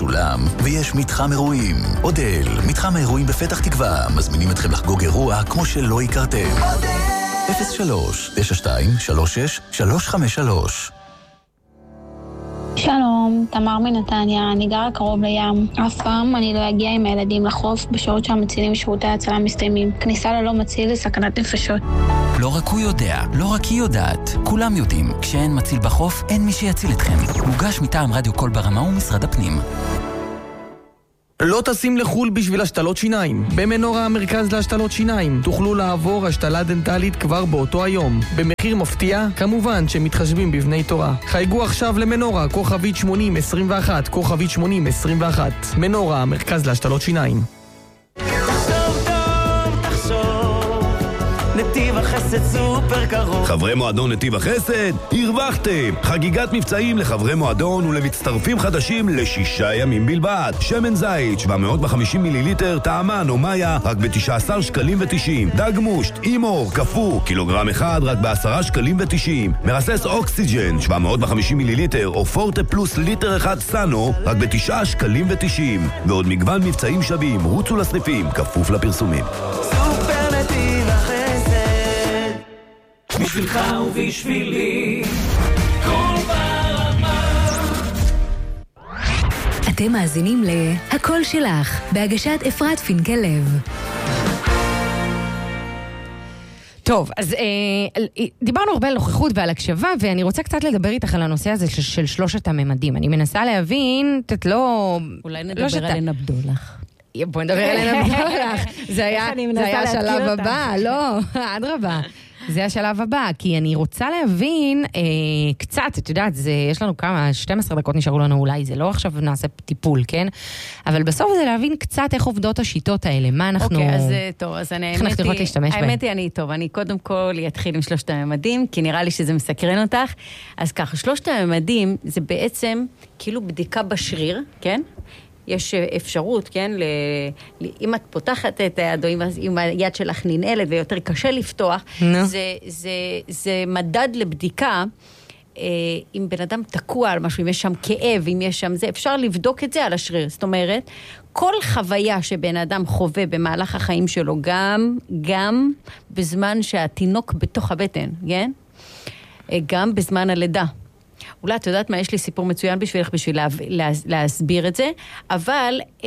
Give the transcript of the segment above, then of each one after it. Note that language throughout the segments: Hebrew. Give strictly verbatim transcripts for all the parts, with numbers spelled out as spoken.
אולם, ויש מתחם אירועים. אודל, מתחם האירועים בפתח תקווה, מזמינים אתכם לחגוג אירוע כמו שלא הכרתם. אפס שלוש תשע שתיים שלוש שש שלוש חמש שלוש. שלום, תמר מנתניה, אני גרה קרוב לים. אף פעם אני לא אגיע עם הילדים לחוף בשעות שהמצילים ושירותי ההצלה מסתיימים. כניסה ללא מציל זה סכנת נפשות. לא רק הוא יודע, לא רק היא יודעת. כולם יודעים, כשאין מציל בחוף, אין מי שיציל אתכם. מוגש מטעם רדיו קול ברמה ומשרד הפנים. לא טסים לחול בשביל השתלות שיניים. במנורה המרכז להשתלות שיניים תוכלו לעבור השתלה דנטלית כבר באותו היום. במחיר מפתיע, כמובן שמתחשבים בבני תורה. חייגו עכשיו למנורה, כוכבית שמונים עשרים ואחת, כוכבית שמונים עשרים ואחת. מנורה המרכז להשתלות שיניים. תחשוב טוב, תחשוב, נתיב החסד סופר קרוב. חברי מועדון נתיב החסד, הרווחתם! חגיגת מבצעים לחברי מועדון ולמצטרפים חדשים לשישה ימים בלבד. שמן זית, שבע מאות וחמישים מיליליטר, טעמן או מאיה, רק ב-תשעה עשר שקלים ותשעים. דג מושט, אימור, קפוא, קילוגרם אחד, רק ב-עשרה שקלים ותשעים. מרסס אוקסיג'ן, שבע מאות וחמישים מיליליטר, או פורטה פלוס ליטר אחד סאנו, רק ב-תשעה שקלים ותשעים. ועוד מגוון מבצעים שווים, רוצו לסניפים, כפוף לפרסומים. סופר נתיב החסד, בשבילך ובשבילי, כל ברמה. אתם מאזינים ל"הכל שלך", בהגשת אפרת פינקלב. טוב, אז אה, דיברנו הרבה על נוכחות ועל הקשבה, ואני רוצה קצת לדבר איתך על הנושא הזה של, של שלושת הממדים. אני מנסה להבין, את לא... אולי נדבר לא שת... על נבדולך. בואי נדבר על נבדולך. זה היה, זה היה השלב הבא, לא, אדרבה. זה השלב הבא, כי אני רוצה להבין אה, קצת, את יודעת, זה, יש לנו כמה, שתים עשרה דקות נשארו לנו אולי, זה לא עכשיו נעשה טיפול, כן? אבל בסוף זה להבין קצת איך עובדות השיטות האלה, מה אנחנו... אוקיי, אז טוב, אז אני... איך אנחנו יכולות להשתמש בהם? האמת היא, אני טוב, אני קודם כל אתחיל עם שלושת הממדים, כי נראה לי שזה מסקרן אותך. אז ככה, שלושת הממדים זה בעצם כאילו בדיקה בשריר, כן? יש אפשרות, כן, ל... אם את פותחת את היד, או אם היד שלך ננעלת ויותר קשה לפתוח, no. זה, זה, זה מדד לבדיקה, אה, אם בן אדם תקוע על משהו, אם יש שם כאב, אם יש שם זה, אפשר לבדוק את זה על השריר. זאת אומרת, כל חוויה שבן אדם חווה במהלך החיים שלו, גם, גם בזמן שהתינוק בתוך הבטן, כן? גם בזמן הלידה. אולי את יודעת מה, יש לי סיפור מצוין בשבילך, בשביל לה, לה, להסביר את זה, אבל אה,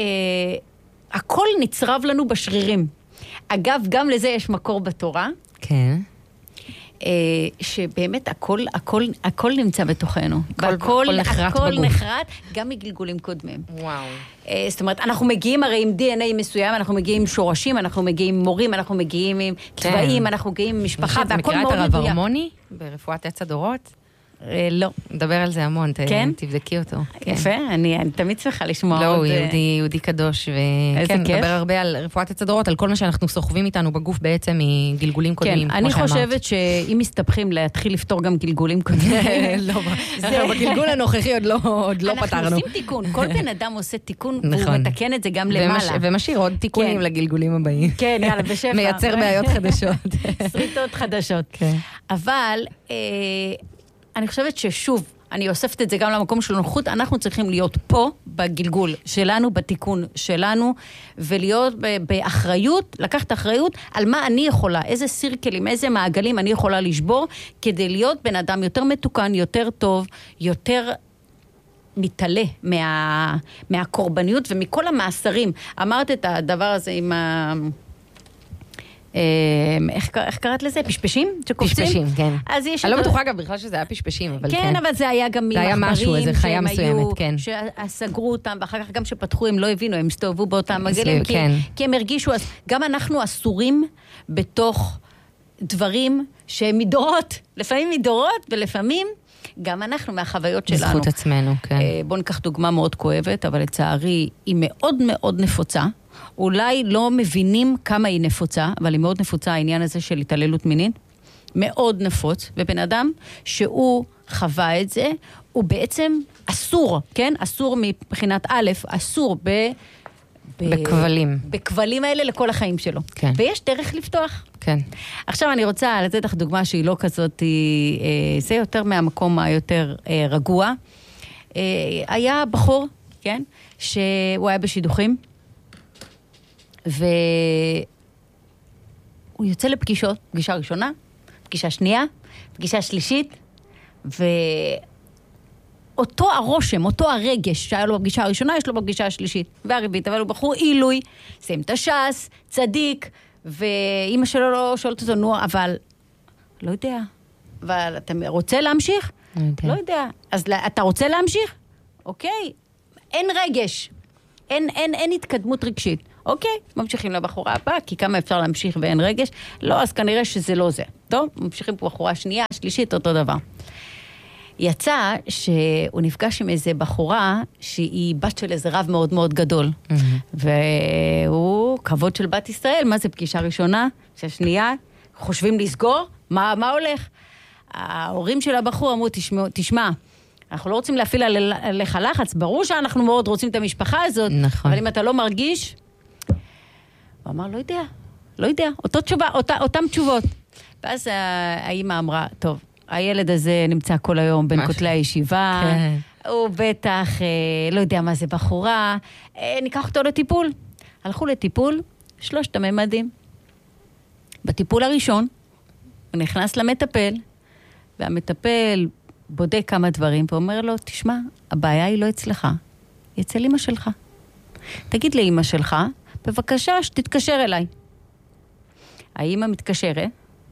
הכל נצרב לנו בשרירים. אגב, גם לזה יש מקור בתורה. כן. אה, שבאמת הכל, הכל, הכל נמצא בתוכנו. הכל, הכל נחרט הכל בגוף. נחרט, גם מגלגולים קודמים. וואו. אה, זאת אומרת, אנחנו מגיעים הרי עם די אן איי מסוים, אנחנו מגיעים עם שורשים, אנחנו מגיעים עם מורים, אנחנו מגיעים עם צבעים, אנחנו מגיעים עם משפחה, והכל מאוד מכירה את הרב הרמוני ברפואת עץ הדורות? לא. נדבר על זה המון, כן? תבדקי אותו. יפה, אני תמיד צריכה לשמוע לא, עוד... הוא יהודי קדוש, וכן, נדבר הרבה על רפואת עץ הדורות, על כל מה שאנחנו סוחבים איתנו בגוף בעצם מגלגולים קודמים, כן, אני חושבת שאם מסתבכים להתחיל לפתור גם גלגולים קודמים, לא, בגלגול הנוכחי עוד לא פתרנו. אנחנו עושים תיקון, כל בן אדם עושה תיקון, והוא מתקן את זה גם למעלה. ומשאיר עוד תיקונים לגלגולים הבאים. כן, יאללה, בשפע. מייצר בעיות חדשות. שריטות חדשות. אבל... אני חושבת ששוב, אני אוספת את זה גם למקום של נוחות, אנחנו צריכים להיות פה בגלגול שלנו, בתיקון שלנו, ולהיות באחריות, לקחת אחריות על מה אני יכולה, איזה סירקלים, איזה מעגלים אני יכולה לשבור, כדי להיות בן אדם יותר מתוקן, יותר טוב, יותר מתעלה מה, מהקורבניות ומכל המאסרים. אמרת את הדבר הזה עם ה... איך, איך קראת לזה? פשפשים? פשפשים, כן. אז יש... אני לא בטוחה גם בכלל שזה היה פשפשים, אבל כן. כן, אבל זה היה גם ממחברים שהם היו, שסגרו אותם, ואחר כך גם שפתחו, הם לא הבינו, הם הסתובבו באותם מגלים, כי, כי הם הרגישו, גם אנחנו אסורים בתוך דברים שהם מדורות, לפעמים מדורות, ולפעמים גם אנחנו מהחוויות שלנו. בזכות עצמנו, כן. בואו ניקח דוגמה מאוד כואבת, אבל לצערי היא מאוד מאוד נפוצה, אולי לא מבינים כמה היא נפוצה, אבל היא מאוד נפוצה, העניין הזה של התעללות מינית, מאוד נפוץ, ובן אדם שהוא חווה את זה, הוא בעצם אסור, כן? אסור מבחינת א', אסור ב... בכבלים. בכבלים האלה לכל החיים שלו. כן. ויש דרך לפתוח. כן. עכשיו אני רוצה לתת לך דוגמה שהיא לא כזאת, זה יותר מהמקום היותר רגוע. היה בחור כן? שהוא היה בשידוכים, והוא יוצא לפגישות, פגישה ראשונה, פגישה שנייה, פגישה שלישית, ואותו הרושם, אותו הרגש שהיה לו בפגישה הראשונה, יש לו בפגישה השלישית והרביעית, אבל הוא בחור עילוי, סיים את הש"ס, צדיק, ואמא שלו לא שואלת אותו, נו, אבל לא יודע, אבל אתה רוצה להמשיך? לא יודע. אז אתה רוצה להמשיך? אוקיי. אין רגש. אין, אין, אין התקדמות רגשית. אוקיי, ממשיכים לבחורה הבאה, כי כמה אפשר להמשיך ואין רגש? לא, אז כנראה שזה לא זה. טוב, ממשיכים פה בחורה שנייה, שלישית, אותו דבר. יצא שהוא נפגש עם איזה בחורה שהיא בת של איזה רב מאוד מאוד גדול. והוא כבוד של בת ישראל. מה זה פגישה ראשונה? שהשנייה, חושבים לסגור? מה, מה הולך? ההורים של הבחור אמרו, תשמע, תשמע, אנחנו לא רוצים להפעיל עליך לחץ, ברור שאנחנו מאוד רוצים את המשפחה הזאת, נכון. אבל אם אתה לא מרגיש, הוא אמר, לא יודע, לא יודע, אותו תשובה, אותה, אותם תשובות. ואז האמא אמרה, טוב, הילד הזה נמצא כל היום בין כותלי הישיבה, כן. הוא בטח, לא יודע מה זה בחורה, ניקח אותו לטיפול. הלכו לטיפול, שלושת הממדים. בטיפול הראשון, הוא נכנס למטפל, והמטפל בודק כמה דברים, ואומר לו, תשמע, הבעיה היא לא אצלך, היא אצל אמא שלך. תגיד לאמא שלך, בבקשה שתתקשר אליי. האמא מתקשרת,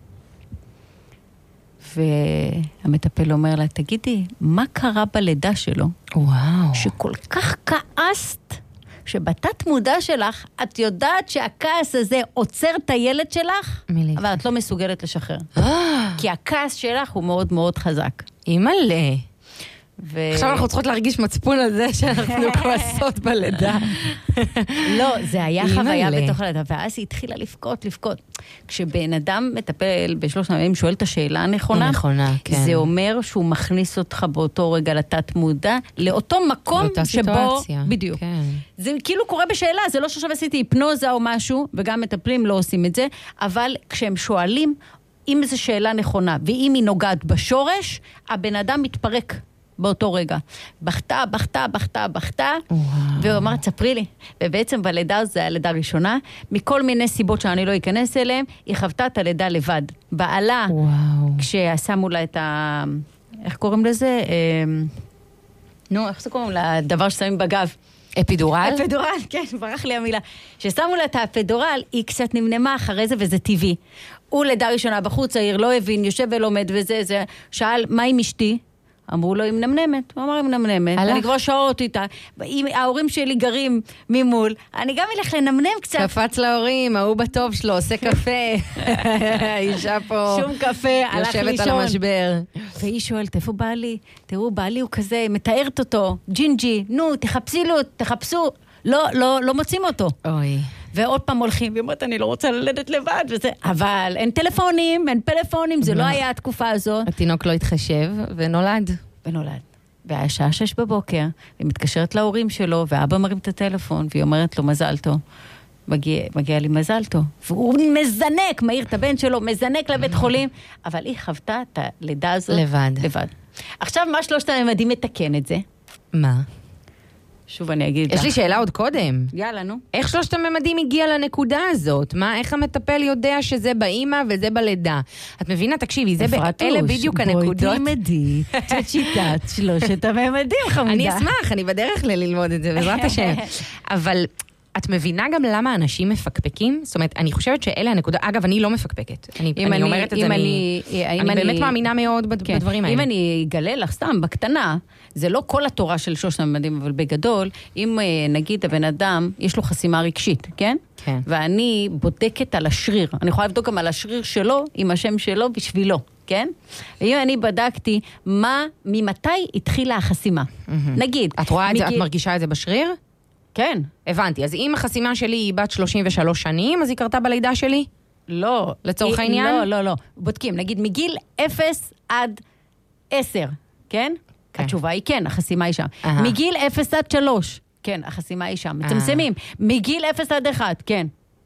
והמטפל אומר לה, תגידי, מה קרה בלידה שלו? וואו. שכל כך כעסת, שבתת מודע שלך, את יודעת שהכעס הזה עוצר את הילד שלך, מילי. אבל את לא מסוגלת לשחרר. כי הכעס שלך הוא מאוד מאוד חזק. אימא'לה. ו... עכשיו אנחנו צריכות להרגיש מצפון על זה שאנחנו כועסות בלידה. לא, זה היה חוויה בתוך הלידה, ואז היא התחילה לפקות, לפקות. כשבן אדם מטפל בשלוש הימים, שואל את השאלה הנכונה, נכונה, כן. זה אומר שהוא מכניס אותך באותו רגע לתת מודע, לאותו מקום שבו, בדיוק. כן. זה כאילו קורה בשאלה, זה לא שעכשיו עשיתי היפנוזה או משהו, וגם מטפלים לא עושים את זה, אבל כשהם שואלים, אם זו שאלה נכונה, ואם היא נוגעת בשורש, הבן אדם מתפרק. באותו רגע. בכתה, בכתה, בכתה, בכתה, והוא אמר, תספרי לי. ובעצם בלידה, זה הלידה הראשונה, מכל מיני סיבות שאני לא אכנס אליהם, היא חוותה את הלידה לבד. בעלה, כששמו לה את ה... איך קוראים לזה? נו, איך זה קוראים? לדבר ששמים בגב. אפידורל? אפידורל, כן, ברח לי המילה. ששמו לה את האפידורל, היא קצת נמנמה אחרי זה, וזה טבעי. הוא לידה ראשונה בחוץ, העיר לא הבין, יושב ולומד וזה, זה, שאל, מה עם אשתי? אמרו לו, היא מנמנמת. הוא אמר, היא מנמנמת. אני כבר שעות איתה. ההורים שלי גרים ממול. אני גם אלך לנמנם קצת. קפץ להורים, ההוא בטוב שלו, עושה קפה. האישה פה. שום קפה, הלך לישון. יושבת על המשבר. והיא שואלת, איפה בעלי? תראו, בעלי הוא כזה, מתארת אותו. ג'ינג'י, נו, תחפשי לו, תחפשו. לא, לא, לא מוצאים אותו. אוי. ועוד פעם הולכים, והיא אומרת, אני לא רוצה ללדת לבד, וזה, אבל אין טלפונים, אין פלאפונים, זה לא היה התקופה הזאת. התינוק לא התחשב, ונולד. ונולד. והשעה שש בבוקר, היא מתקשרת להורים שלו, ואבא מרים את הטלפון, והיא אומרת לו, מזל טוב. מגיע, מגיע לי מזל טוב. והוא מזנק, מהיר את הבן שלו, מזנק לבית חולים, אבל היא חוותה את הלידה הזאת. לבד. לבד. עכשיו, מה שלושת הממדים מתקן את זה? מה? שוב אני אגיד. יש לי שאלה עוד קודם. יאללה, נו. איך שלושת הממדים הגיע לנקודה הזאת? מה, איך המטפל יודע שזה באמא וזה בלידה? את מבינה? תקשיבי, זה אלה בדיוק הנקודות. בואי תלמדי את שיטת שלושת הממדים, חמודה. אני אשמח, אני בדרך ללמוד את זה, בעזרת השם. אבל את מבינה גם למה אנשים מפקפקים? זאת אומרת, אני חושבת שאלה הנקודה, אגב, אני לא מפקפקת. אני, אני, אני אומרת את זה, אני, אני, אני באמת מאמינה מאוד כן. בדברים האלה. אם אני אגלה לך סתם, בקטנה, זה לא כל התורה של שלושת הממדים, אבל בגדול, אם נגיד הבן אדם, יש לו חסימה רגשית, כן? כן. ואני בודקת על השריר, אני יכולה לבדוק גם על השריר שלו, עם השם שלו בשבילו, כן? ואם אני בדקתי, מה, ממתי התחילה החסימה? Mm-hmm. נגיד. את רואה את מגיל... זה, את מרגישה את זה בשריר? כן. הבנתי, אז אם החסימה שלי היא בת שלושים ושלוש שנים, אז היא קרתה בלידה שלי? לא. לצורך היא, העניין? לא, לא, לא. בודקים, נגיד מגיל אפס עד עשר, כן? כן. התשובה היא כן, החסימה היא שם. Aha. מגיל אפס עד שלוש, כן, החסימה היא שם. מצמצמים. מגיל אפס עד אחד, כן.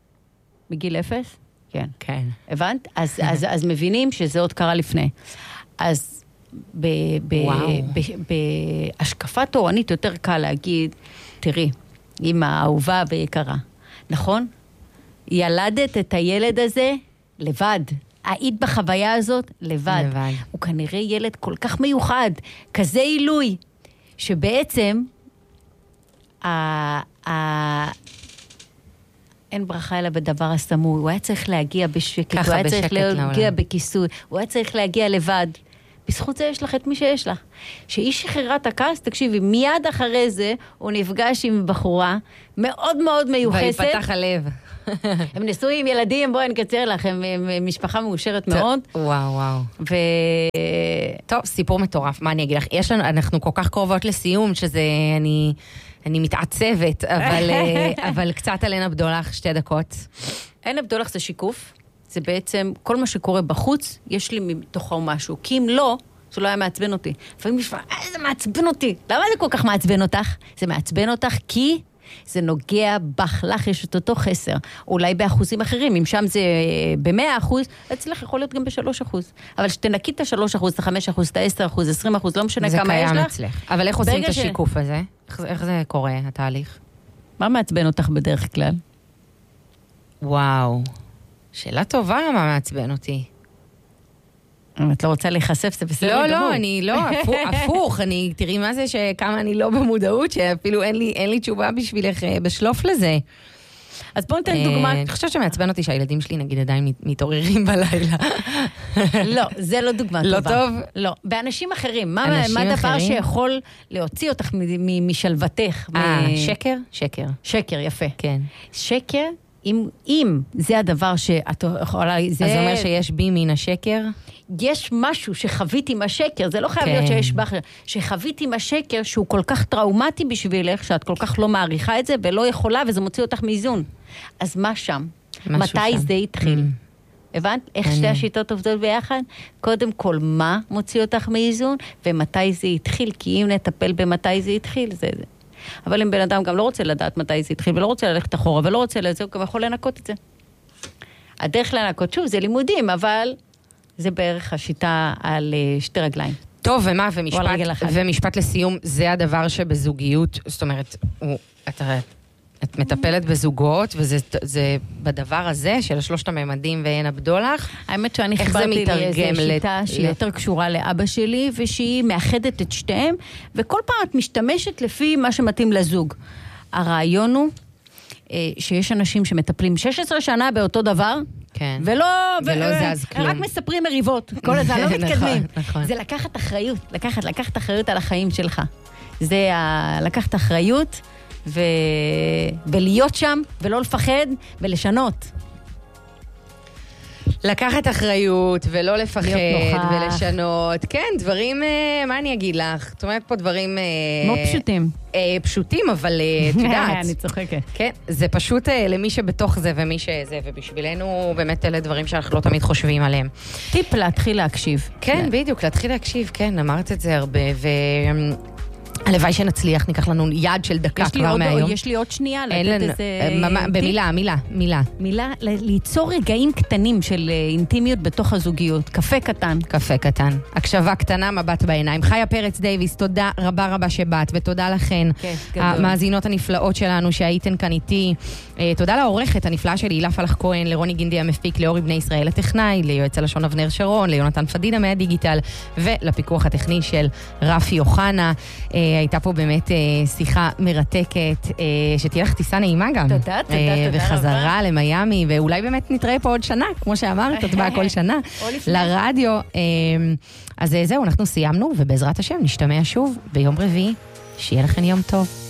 מגיל אפס? כן. כן. הבנת? אז, אז, אז מבינים שזה עוד קרה לפני. אז בהשקפה תורנית יותר קל להגיד, תראי, אמא האהובה ויקרה, נכון? ילדת את הילד הזה לבד. היית בחוויה הזאת לבד. לבד. הוא כנראה ילד כל כך מיוחד, כזה עילוי, שבעצם ה... ה... אין ברכה אלא בדבר הסמוי. הוא היה צריך להגיע בשקט, הוא היה צריך להגיע בכיסוי, הוא היה צריך להגיע לבד. בזכות זה יש לך את מי שיש לך. שאיש שחררה את הכעס, תקשיבי, מיד אחרי זה הוא נפגש עם בחורה מאוד מאוד מיוחסת. ויפתח הלב. הם נשואים, ילדים, בואי נקצר לך, הם משפחה מאושרת מאוד. וואו, וואו. ו... טוב, סיפור מטורף, מה אני אגיד לך? יש לנו, אנחנו כל כך קרובות לסיום, שזה, אני, אני מתעצבת, אבל, אבל קצת על עין הבדולח, שתי דקות. עין הבדולח זה שיקוף, זה בעצם, כל מה שקורה בחוץ, יש לי מתוכו משהו, כי אם לא, זה לא היה מעצבן אותי. לפעמים נשמע, אה, זה מעצבן אותי. למה זה כל כך מעצבן אותך? זה מעצבן אותך כי... זה נוגע בך, לך יש את אותו חסר, אולי באחוזים אחרים, אם שם זה במאה אחוז, אצלך יכול להיות גם בשלוש אחוז, אבל שתנקי את השלוש אחוז, את החמש אחוז, את העשר אחוז, עשרים אחוז, לא משנה כמה יש לך. אצלך. אבל איך עושים את השיקוף הזה? איך זה קורה, התהליך? מה מעצבן אותך בדרך כלל? וואו, שאלה טובה מה מעצבן אותי. אם את לא רוצה להיחשף, זה בסדר גמור. לא, לא, אני לא, הפוך, אני, תראי מה זה שכמה אני לא במודעות, שאפילו אין לי, אין לי תשובה בשבילך בשלוף לזה. אז בואו ניתן דוגמה. אני חושבת שמעצבן אותי שהילדים שלי, נגיד, עדיין מתעוררים בלילה. לא, זה לא דוגמה טובה. לא טוב? לא, באנשים אחרים. מה הדבר שיכול להוציא אותך משלוותך? אה, שקר? שקר. שקר, יפה. כן. שקר, אם זה הדבר שאת יכולה... אז זה אומר שיש בי מן השקר? יש משהו שחווית עם השקר, זה לא חייב להיות שיש בך, שחווית עם השקר שהוא כל כך טראומטי בשבילך, שאת כל כך לא מעריכה את זה, ולא יכולה, וזה מוציא אותך מאיזון. אז מה שם? מתי זה התחיל? הבנת? איך שתי השיטות עובדות ביחד? קודם כל, מה מוציא אותך מאיזון, ומתי זה התחיל? כי אם נטפל במתי זה התחיל, זה זה. אבל אם בן אדם גם לא רוצה לדעת מתי זה התחיל, ולא רוצה ללכת אחורה, ולא רוצה לזה, הוא גם יכול לנקות את זה. הדרך לנקות, שוב, זה לימודים, אבל זה בערך השיטה על שתי רגליים. טוב, ומה, ומשפט, ומשפט לסיום, זה הדבר שבזוגיות, זאת אומרת, הוא, את, את מטפלת בזוגות, וזה זה בדבר הזה של שלושת הממדים ועין הבדולח. האמת שאני חיברתי לאיזו שיטה שהיא יותר קשורה לאבא שלי, ושהיא מאחדת את שתיהם, וכל פעם את משתמשת לפי מה שמתאים לזוג. הרעיון הוא שיש אנשים שמטפלים שש עשרה שנה באותו דבר, כן. ולא, ולא ו- זז כלום. רק מספרים מריבות, כל הזה, לא מתקדמים. נכון, נכון. זה לקחת אחריות, לקחת, לקחת אחריות על החיים שלך. זה ה- לקחת אחריות, ו... ולהיות שם, ולא לפחד, ולשנות. לקחת אחריות, ולא לפחד, ולשנות. כן, דברים, מה אני אגיד לך? זאת אומרת פה דברים... מאוד פשוטים. פשוטים, אבל את יודעת. אני צוחקת. כן, זה פשוט למי שבתוך זה ומי שזה, ובשבילנו באמת אלה דברים שאנחנו לא תמיד חושבים עליהם. טיפ להתחיל להקשיב. כן, בדיוק, להתחיל להקשיב, כן, אמרת את זה הרבה, ו... הלוואי שנצליח, ניקח לנו יד של דקה כבר מהיום. יש לי עוד שנייה לתת איזה... במילה, מילה, מילה. מילה, ליצור רגעים קטנים של אינטימיות בתוך הזוגיות. קפה קטן. קפה קטן. הקשבה קטנה, מבט בעיניים. חיה פרץ דייביס, תודה רבה רבה שבאת, ותודה לכן. המאזינות הנפלאות שלנו שהייתן כאן איתי. תודה לעורכת הנפלאה שלי, הילה פלח כהן, לרוני גינדי המפיק, לאורי בני ישראל הטכנאי, ליועץ הלשון אבנר שרון, ליונתן פדידה מהדיגיטל, ולפיקוח הטכני של רפי אוחנה. הייתה פה באמת שיחה מרתקת, שתהיה לך טיסה נעימה גם. תודה, תודה, תודה רבה. וחזרה למיימי, ואולי באמת נתראה פה עוד שנה, כמו שאמרת, את באה כל שנה, לרדיו. אז זהו, אנחנו סיימנו, ובעזרת השם נשתמע שוב ביום רביעי. שיהיה לכם יום טוב.